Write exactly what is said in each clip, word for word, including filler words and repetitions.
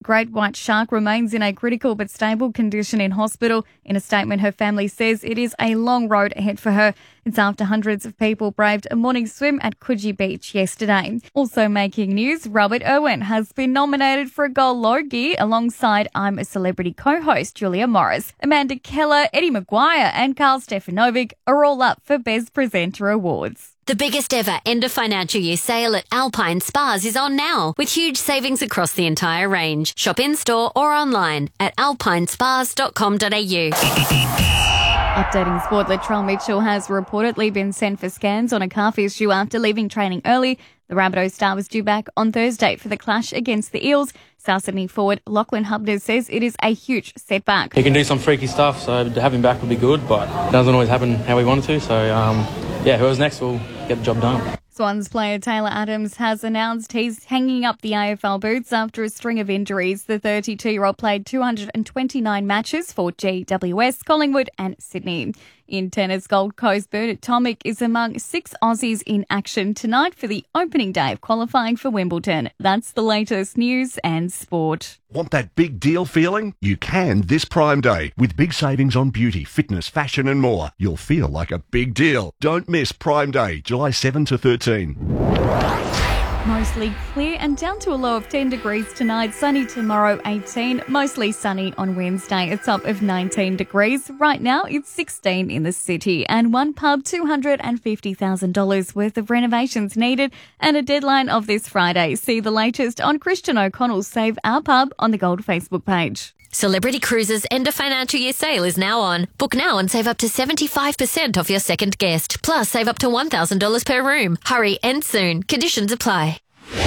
great white shark remains in a critical but stable condition in hospital. In a statement, her family says it is a long road ahead for her. It's after hundreds of people braved a morning swim at Coogee Beach yesterday. Also making news, Robert Irwin has been nominated for a Gold Logie alongside I'm a Celebrity co-host Julia Morris. Amanda Keller, Eddie Maguire and Carl Stefanovic are all up for Best Presenter awards. The biggest ever end of financial year sale at Alpine Spas is on now, with huge savings across the entire range. Shop in-store or online at alpine spas dot com dot a u. Updating sport, Latrell Mitchell has reportedly been sent for scans on a calf issue after leaving training early. The Rabbitohs star was due back on Thursday for the clash against the Eels. South Sydney forward Lachlan Hubner says it is a huge setback. He can do some freaky stuff, so to have him back would be good, but it doesn't always happen how we want it to. So, um, yeah, whoever's next will get the job done. Swans player Taylor Adams has announced he's hanging up the A F L boots after a string of injuries. The thirty-two-year-old played two hundred twenty-nine matches for G W S, Collingwood and Sydney. In tennis, Gold Coast Bernard Tomic is among six Aussies in action tonight for the opening day of qualifying for Wimbledon. That's the latest news and sport. Want that big deal feeling? You can this Prime Day. With big savings on beauty, fitness, fashion and more. You'll feel like a big deal. Don't miss Prime Day, July seventh to thirteen. Mostly clear and down to a low of ten degrees tonight. Sunny tomorrow, eighteen. Mostly sunny on Wednesday. It's up of nineteen degrees. Right now, it's sixteen in the city. And one pub, two hundred fifty thousand dollars worth of renovations needed. And a deadline of this Friday. See the latest on Christian O'Connell's Save Our Pub on the Gold Facebook page. Celebrity Cruises' end of financial year sale is now on. Book now and save up to seventy-five percent off your second guest. Plus, save up to one thousand dollars per room. Hurry, end soon. Conditions apply.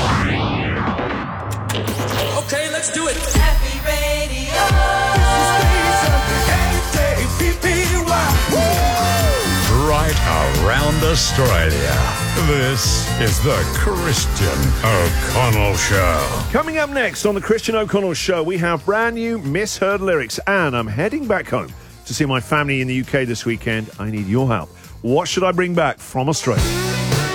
Okay, let's do it. Happy Radio. Right around Australia. This is the Christian O'Connell Show. Coming up next on the Christian O'Connell Show, we have brand new Misheard lyrics, and I'm heading back home to see my family in the U K this weekend. I need your help. What should I bring back from Australia?